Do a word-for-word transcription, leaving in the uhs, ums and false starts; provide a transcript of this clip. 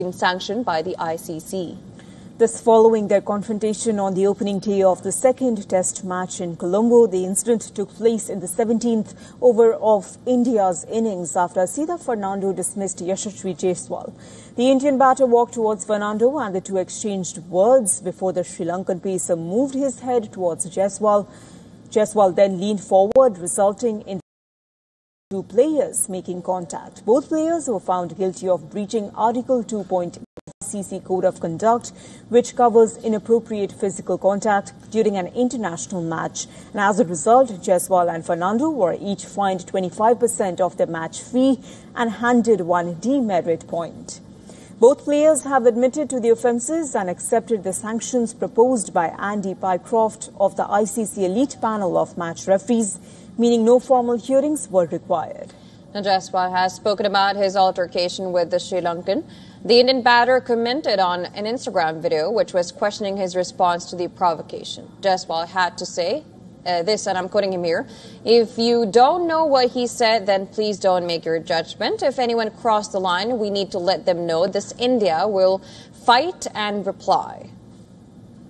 sanctioned by the I C C. This following their confrontation on the opening day of the second test match in Colombo. The incident took place in the seventeenth over of India's innings after Sida Fernando dismissed Yashasvi Jaiswal. The Indian batter walked towards Fernando and the two exchanged words before the Sri Lankan pacer moved his head towards Jaiswal. Jaiswal then leaned forward, resulting in two players making contact. Both players were found guilty of breaching Article two point eight I C C Code of Conduct, which covers inappropriate physical contact during an international match. And as a result, Jaiswal and Fernando were each fined twenty-five percent of their match fee and handed one demerit point. Both players have admitted to the offences and accepted the sanctions proposed by Andy Pycroft of the I C C elite panel of match referees, meaning no formal hearings were required. Now, Jaiswal has spoken about his altercation with the Sri Lankan. The Indian batter commented on an Instagram video which was questioning his response to the provocation. Jaiswal had to say uh, this, and I'm quoting him here: "If you don't know what he said, then please don't make your judgment. If anyone crossed the line, we need to let them know this India will fight and reply."